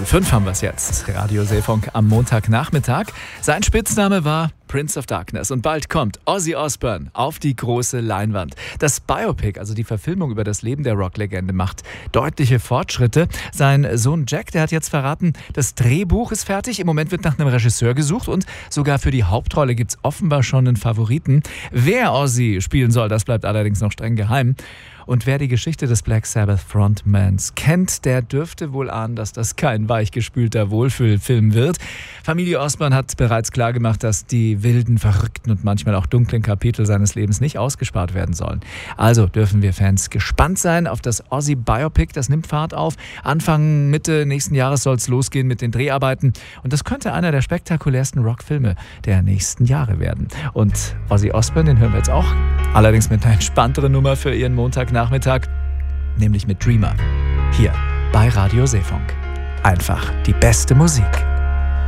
5 haben wir es jetzt. Radio Seefunk am Montagnachmittag. Sein Spitzname war Prince of Darkness. Und bald kommt Ozzy Osbourne auf die große Leinwand. Das Biopic, also die Verfilmung über das Leben der Rocklegende, macht deutliche Fortschritte. Sein Sohn Jack, der hat jetzt verraten, das Drehbuch ist fertig. Im Moment wird nach einem Regisseur gesucht und sogar für die Hauptrolle gibt es offenbar schon einen Favoriten. Wer Ozzy spielen soll, das bleibt allerdings noch streng geheim. Und wer die Geschichte des Black Sabbath Frontmans kennt, der dürfte wohl ahnen, dass das kein weichgespülter Wohlfühlfilm wird. Familie Osbourne hat bereits klargemacht, dass die wilden, verrückten und manchmal auch dunklen Kapitel seines Lebens nicht ausgespart werden sollen. Also dürfen wir Fans gespannt sein auf das Ozzy Biopic. Das nimmt Fahrt auf. Anfang, Mitte nächsten Jahres soll es losgehen mit den Dreharbeiten. Und das könnte einer der spektakulärsten Rockfilme der nächsten Jahre werden. Und Ozzy Osbourne, den hören wir jetzt auch. Allerdings mit einer entspannteren Nummer für Ihren Montagnachmittag, nämlich mit Dreamer. Hier bei Radio Seefunk. Einfach die beste Musik.